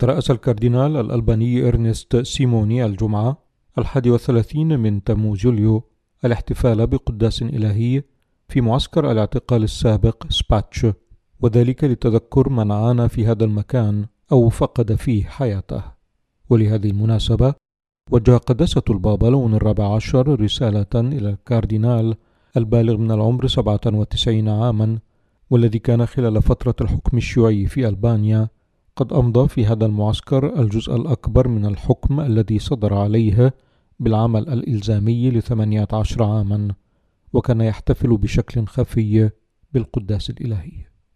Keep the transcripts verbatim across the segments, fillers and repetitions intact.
ترأس الكاردينال الألباني إرنست سيموني الجمعة الحادي والثلاثين من تموز يوليو الاحتفال بقداس إلهي في معسكر الاعتقال السابق سباتش، وذلك لتذكر من عانى في هذا المكان أو فقد فيه حياته. ولهذه المناسبة وجه قداسة البابا لون الرابع عشر رسالة إلى الكاردينال البالغ من العمر سبعة وتسعين عاما، والذي كان خلال فترة الحكم الشيوعي في ألبانيا قد أمضى في هذا المعسكر الجزء الأكبر من الحكم الذي صدر عليه بالعمل الإلزامي لثمانية عشر عاما، وكان يحتفل بشكل خفي بالقداس الإلهي.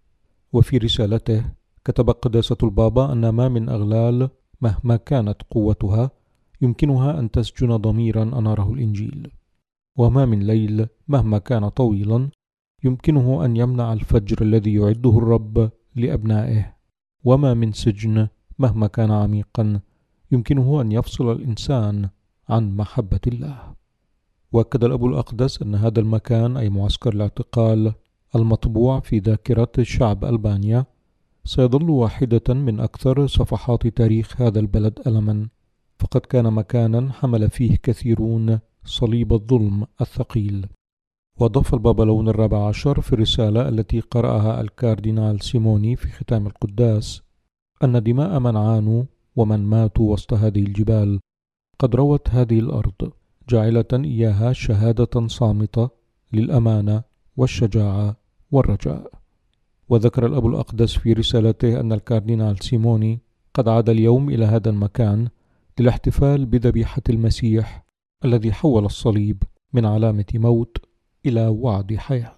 وفي رسالته كتب قداسة البابا أن ما من أغلال مهما كانت قوتها يمكنها أن تسجن ضميرا أناره الإنجيل، وما من ليل مهما كان طويلا يمكنه أن يمنع الفجر الذي يعده الرب لأبنائه، وما من سجن مهما كان عميقا يمكنه أن يفصل الإنسان عن محبة الله. وأكد الأب الأقدس أن هذا المكان أي معسكر الاعتقال المطبوع في ذاكرة شعب ألبانيا سيظل واحدة من أكثر صفحات تاريخ هذا البلد ألما، فقد كان مكانا حمل فيه كثيرون صليب الظلم الثقيل. وأضاف البابا لون الرابع عشر في الرسالة التي قرأها الكاردينال سيموني في ختام القداس أن دماء من عانوا ومن ماتوا وسط هذه الجبال قد روت هذه الأرض، جعلة إياها شهادة صامتة للأمانة والشجاعة والرجاء. وذكر الأب الأقدس في رسالته أن الكاردينال سيموني قد عاد اليوم إلى هذا المكان للاحتفال بذبيحة المسيح الذي حول الصليب من علامة موت إلى وعد حياة.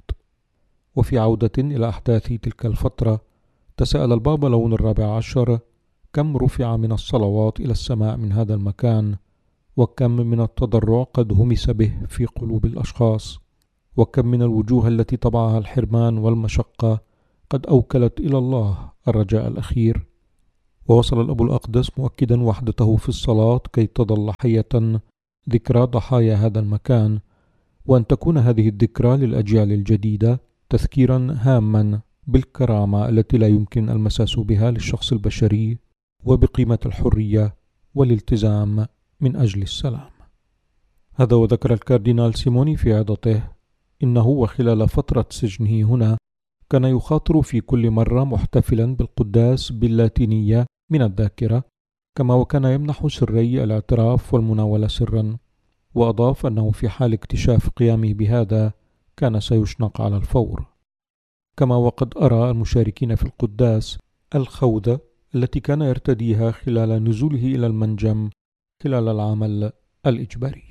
وفي عودة إلى أحداث تلك الفترة تساءل البابا لون الرابع عشر كم رفع من الصلوات إلى السماء من هذا المكان، وكم من التضرع قد همس به في قلوب الأشخاص، وكم من الوجوه التي طبعها الحرمان والمشقة قد أوكلت إلى الله الرجاء الأخير. ووصل الأب الأقدس مؤكدا وحدته في الصلاة كي تظل حية ذكرى ضحايا هذا المكان، وأن تكون هذه الذكرى للأجيال الجديدة تذكيرا هاما بالكرامة التي لا يمكن المساس بها للشخص البشري، وبقيمة الحرية والالتزام من أجل السلام. هذا وذكر الكاردينال سيموني في عظته إنه وخلال فترة سجنه هنا كان يخاطر في كل مرة محتفلا بالقداس باللاتينية من الذاكرة، كما وكان يمنح سري الاعتراف والمناولة سرا. وأضاف أنه في حال اكتشاف قيامه بهذا كان سيشنق على الفور. كما وقد أرى المشاركين في القداس الخوذة التي كان يرتديها خلال نزوله إلى المنجم خلال العمل الإجباري.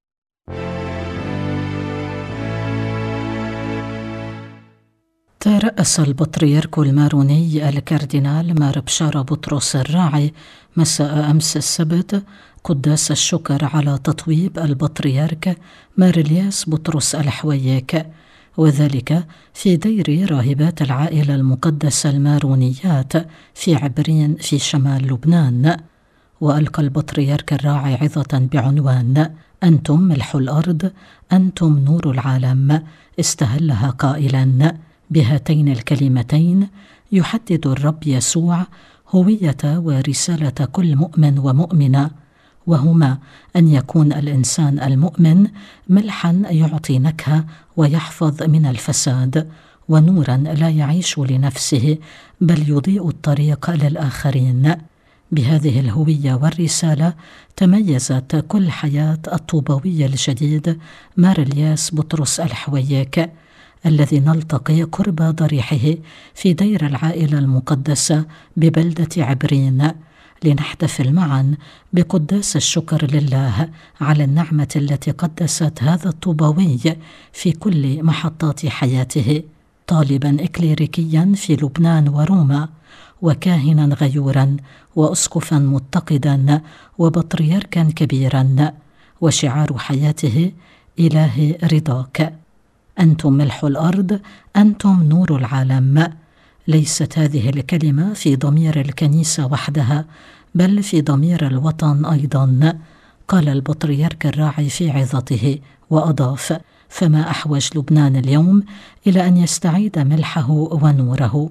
ترأس البطريرك الماروني الكاردينال مار بشارة بطرس الراعي مساء أمس السبت قداس الشكر على تطويب البطريرك مار الياس بطرس الحويك، وذلك في دير راهبات العائلة المقدسة المارونيات في عبرين في شمال لبنان. وألقى البطريرك الراعي عظة بعنوان أنتم ملح الأرض أنتم نور العالم، استهلها قائلا بهاتين الكلمتين يحدد الرب يسوع هوية ورسالة كل مؤمن ومؤمنة، وهما أن يكون الإنسان المؤمن ملحا يعطي نكهة ويحفظ من الفساد، ونورا لا يعيش لنفسه بل يضيء الطريق للآخرين. بهذه الهوية والرسالة تميزت كل حياة الطوبوي الجديد مار الياس بطرس الحويك، الذي نلتقي قرب ضريحه في دير العائلة المقدسة ببلدة عبرين لنحتفل معا بقداس الشكر لله على النعمة التي قدست هذا الطوبوي في كل محطات حياته، طالبا إكليريكيا في لبنان وروما، وكاهنا غيورا وأسقفا متقدا وبطريركا كبيرا، وشعار حياته إلهي رضاك. أنتم ملح الأرض أنتم نور العالم. ليست هذه الكلمة في ضمير الكنيسة وحدها بل في ضمير الوطن أيضا، قال البطريرك الراعي في عظته، وأضاف فما أحوج لبنان اليوم إلى أن يستعيد ملحه ونوره.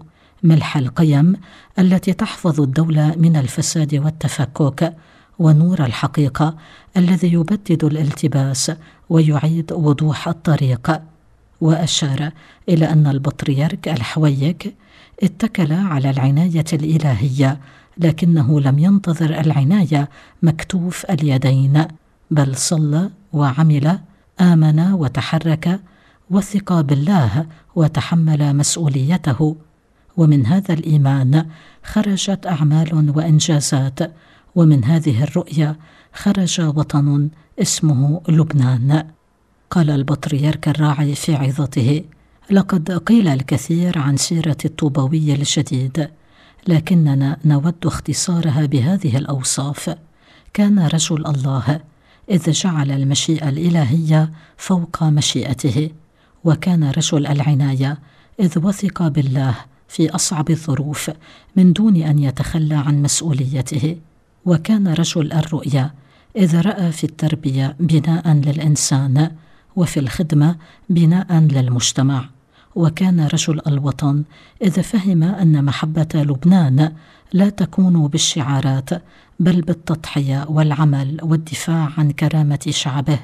ملح القيم التي تحفظ الدولة من الفساد والتفكك، ونور الحقيقة الذي يبدد الالتباس ويعيد وضوح الطريق. وأشار إلى أن البطريرك الحويك اتكل على العناية الإلهية، لكنه لم ينتظر العناية مكتوف اليدين، بل صلى وعمل، آمن وتحرك، وثق بالله وتحمل مسؤوليته. ومن هذا الإيمان خرجت أعمال وإنجازات، ومن هذه الرؤية خرج وطن اسمه لبنان. قال البطريرك الراعي في عظته: لقد قيل الكثير عن سيرة الطوبوي الجديد، لكننا نود اختصارها بهذه الأوصاف: كان رجل الله إذ جعل المشيئة الإلهية فوق مشيئته، وكان رجل العناية إذ وثق بالله في أصعب الظروف من دون أن يتخلى عن مسؤوليته، وكان رجل الرؤية إذ رأى في التربية بناء للإنسان، وفي الخدمة بناء للمجتمع، وكان رجل الوطن إذ فهم أن محبة لبنان لا تكون بالشعارات بل بالتضحية والعمل والدفاع عن كرامة شعبه.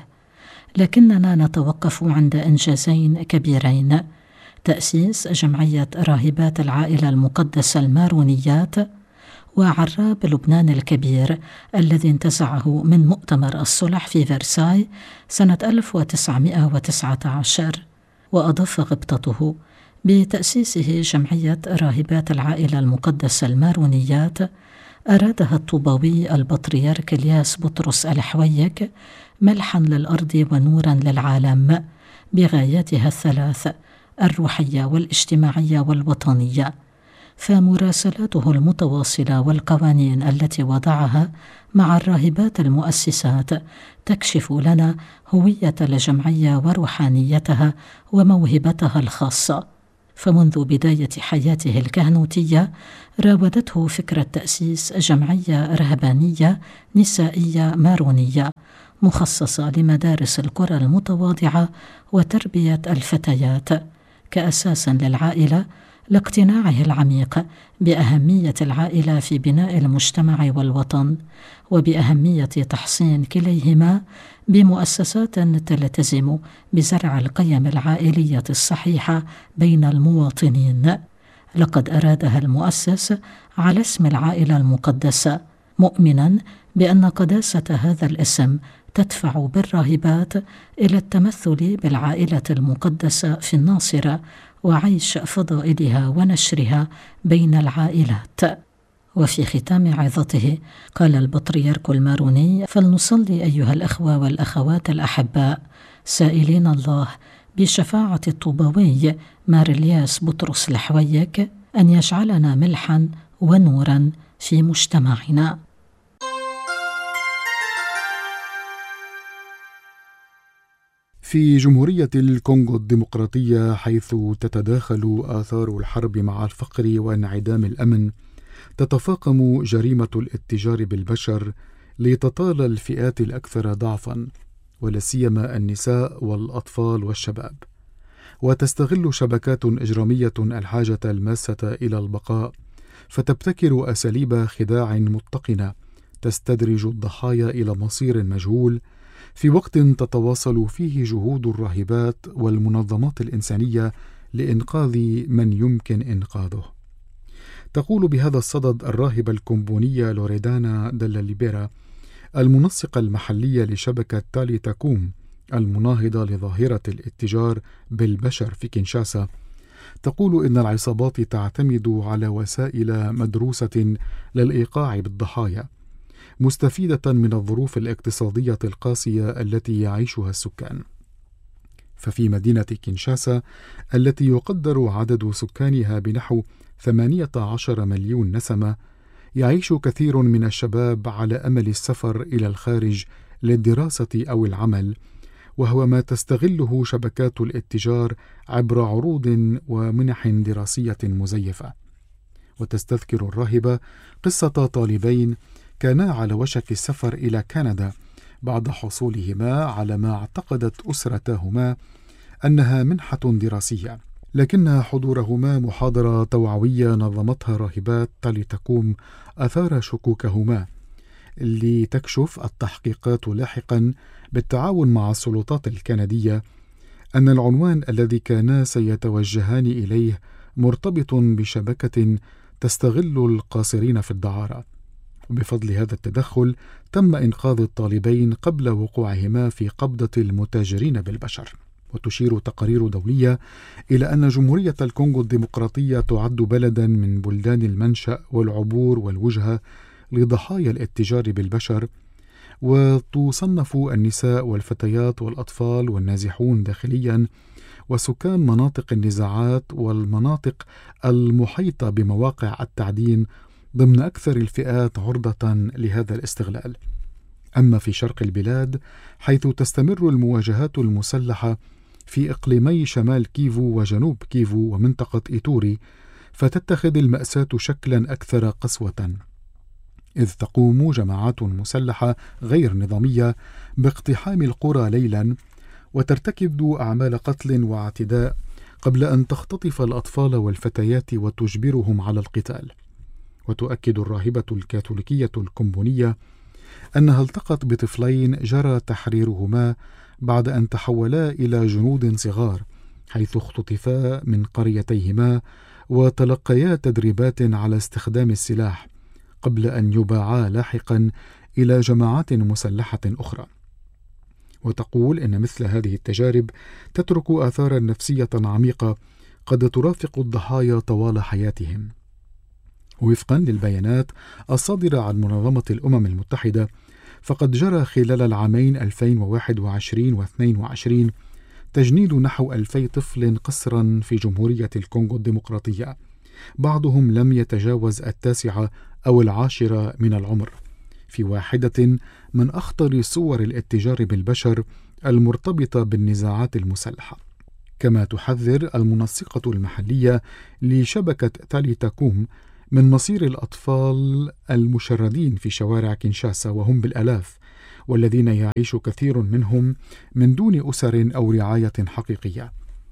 لكننا نتوقف عند إنجازين كبيرين: تأسيس جمعية راهبات العائلة المقدسة المارونيات، وعراب لبنان الكبير الذي انتزعه من مؤتمر الصلح في فرساي سنة ألف وتسعمائة وتسعة عشر. وأضاف غبطته بتأسيسه جمعية راهبات العائلة المقدسة المارونيات أرادها الطوباوي البطريرك الياس بطرس الحويك ملحا للأرض ونورا للعالم بغاياتها الثلاث: الروحية والاجتماعية والوطنية. فمراسلاته المتواصلة والقوانين التي وضعها مع الراهبات المؤسسات تكشف لنا هوية الجمعية وروحانيتها وموهبتها الخاصة. فمنذ بداية حياته الكهنوتية راودته فكرة تأسيس جمعية رهبانية نسائية مارونية مخصصة لمدارس القرى المتواضعة وتربية الفتيات كأساس للعائلة، لاقتناعه العميق بأهمية العائلة في بناء المجتمع والوطن، وبأهمية تحصين كليهما بمؤسسات تلتزم بزرع القيم العائلية الصحيحة بين المواطنين. لقد أرادها المؤسس على اسم العائلة المقدسة، مؤمنا بأن قداسة هذا الاسم تدفع بالراهبات إلى التمثل بالعائلة المقدسة في الناصرة وعيش فضائلها ونشرها بين العائلات. وفي ختام عظته قال البطريرك الماروني: فلنصلي أيها الأخوة والأخوات الأحباء سائلين الله بشفاعة الطوباوي مار الياس بطرس الحويك أن يجعلنا ملحا ونورا في مجتمعنا. في جمهورية الكونغو الديمقراطية، حيث تتداخل آثار الحرب مع الفقر وانعدام الأمن، تتفاقم جريمة الاتجار بالبشر لتطال الفئات الأكثر ضعفا، ولا سيما النساء والأطفال والشباب، وتستغل شبكات إجرامية الحاجة الماسة إلى البقاء، فتبتكر أساليب خداع متقنة تستدرج الضحايا إلى مصير مجهول، في وقت تتواصل فيه جهود الراهبات والمنظمات الإنسانية لإنقاذ من يمكن إنقاذه. تقول بهذا الصدد الراهبة الكومبونية لوريدانا ديلا ليبيرا المنسقة المحلية لشبكة تالي تاكوم المناهضة لظاهرة الاتجار بالبشر في كينشاسا، تقول إن العصابات تعتمد على وسائل مدروسة للإيقاع بالضحايا، مستفيدة من الظروف الاقتصادية القاسية التي يعيشها السكان. ففي مدينة كينشاسا التي يقدر عدد سكانها بنحو ثمانية عشر مليون نسمة، يعيش كثير من الشباب على أمل السفر إلى الخارج للدراسة أو العمل، وهو ما تستغله شبكات الاتجار عبر عروض ومنح دراسية مزيفة. وتستذكر الراهبة قصة طالبين كانا على وشك السفر إلى كندا بعد حصولهما على ما اعتقدت أسرتهما أنها منحة دراسية، لكن حضورهما محاضرة توعوية نظمتها راهبات تاليتاكوم أثار شكوكهما، لتكشف التحقيقات لاحقا بالتعاون مع السلطات الكندية أن العنوان الذي كانا سيتوجهان إليه مرتبط بشبكة تستغل القاصرين في الدعارة. وبفضل هذا التدخل تم إنقاذ الطالبين قبل وقوعهما في قبضة المتاجرين بالبشر. وتشير تقارير دولية إلى أن جمهورية الكونغو الديمقراطية تعد بلدا من بلدان المنشأ والعبور والوجهة لضحايا الاتجار بالبشر، وتصنف النساء والفتيات والأطفال والنازحون داخليا وسكان مناطق النزاعات والمناطق المحيطة بمواقع التعدين ضمن أكثر الفئات عرضة لهذا الاستغلال. أما في شرق البلاد حيث تستمر المواجهات المسلحة في إقليمي شمال كيفو وجنوب كيفو ومنطقة إيتوري، فتتخذ المأساة شكلا أكثر قسوة، إذ تقوم جماعات مسلحة غير نظامية باقتحام القرى ليلا وترتكب أعمال قتل واعتداء قبل أن تختطف الأطفال والفتيات وتجبرهم على القتال. وتؤكد الراهبة الكاثوليكية الكومبونية أنها التقت بطفلين جرى تحريرهما بعد أن تحولا إلى جنود صغار، حيث اختطفا من قريتيهما وتلقيا تدريبات على استخدام السلاح قبل أن يباعا لاحقا إلى جماعات مسلحة أخرى. وتقول إن مثل هذه التجارب تترك آثارا نفسية عميقة قد ترافق الضحايا طوال حياتهم. وفقا للبيانات الصادرة عن منظمة الأمم المتحدة، فقد جرى خلال العامين ألفين وواحد وعشرين واثنين وعشرين تجنيد نحو ألفي طفل قسرا في جمهورية الكونغو الديمقراطية، بعضهم لم يتجاوز التاسعة أو العاشرة من العمر، في واحدة من أخطر صور الاتجار بالبشر المرتبطة بالنزاعات المسلحة. كما تحذر المنسقة المحلية لشبكة تاليتاكوم من مصير الأطفال المشردين في شوارع كينشاسا وهم بالآلاف، والذين يعيش كثير منهم من دون أسر أو رعاية حقيقية.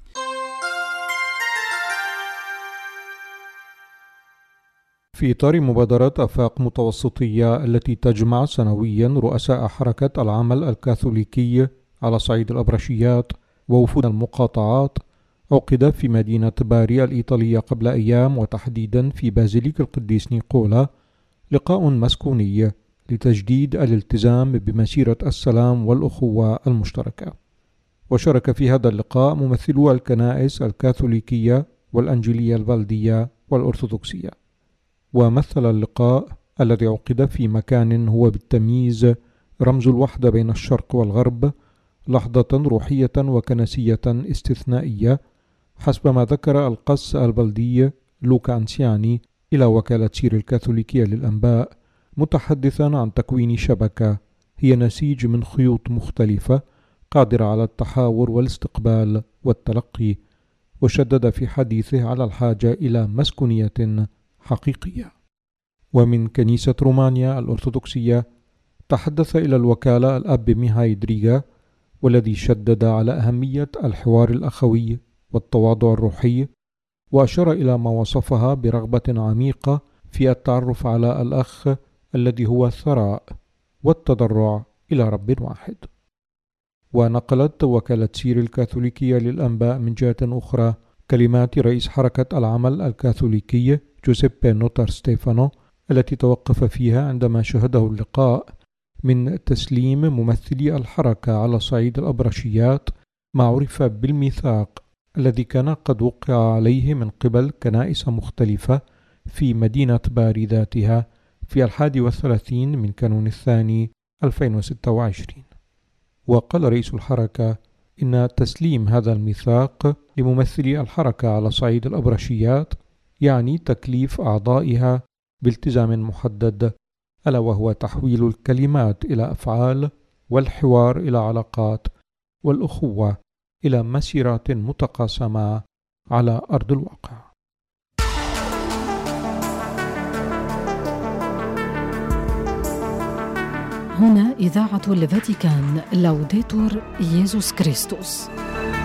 في إطار مبادرة آفاق متوسطية التي تجمع سنويا رؤساء حركة العمل الكاثوليكي على صعيد الأبرشيات ووفود المقاطعات، عقد في مدينة باري الإيطالية قبل أيام، وتحديدا في بازيليك القديس نيقولا، لقاء مسكوني لتجديد الالتزام بمسيرة السلام والأخوة المشتركة. وشارك في هذا اللقاء ممثلو الكنائس الكاثوليكية والأنجيلية البلدية والأرثوذكسية. ومثل اللقاء الذي عقد في مكان هو بالتمييز رمز الوحدة بين الشرق والغرب لحظة روحية وكنسية استثنائية، حسب ما ذكر القس البلدي لوكا أنسياني إلى وكالة سير الكاثوليكية للأنباء، متحدثا عن تكوين شبكة هي نسيج من خيوط مختلفة قادرة على التحاور والاستقبال والتلقي، وشدد في حديثه على الحاجة إلى مسكونية حقيقية. ومن كنيسة رومانيا الأرثوذكسية تحدث إلى الوكالة الأب ميهاي دريغا، والذي شدد على أهمية الحوار الأخوي والتواضع الروحي، وأشار إلى ما وصفها برغبة عميقة في التعرف على الأخ الذي هو الثراء والتضرع إلى رب واحد. ونقلت وكالة سير الكاثوليكية للأنباء من جهة أخرى كلمات رئيس حركة العمل الكاثوليكي جوزيبي نوتر ستيفانو، التي توقف فيها عندما شهده اللقاء من تسليم ممثلي الحركة على صعيد الأبرشيات ما عرف بالميثاق الذي كان قد وقع عليه من قبل كنائس مختلفة في مدينة باري ذاتها في الحادي والثلاثين من كانون الثاني ألفين وستة وعشرين. وقال رئيس الحركة إن تسليم هذا الميثاق لممثلي الحركة على صعيد الأبرشيات يعني تكليف أعضائها بالتزام محدد، ألا وهو تحويل الكلمات إلى أفعال، والحوار إلى علاقات، والأخوة إلى مسيرات متقاسمة على أرض الواقع. هنا إذاعة الفاتيكان، لوديتور ييسوس كريستوس.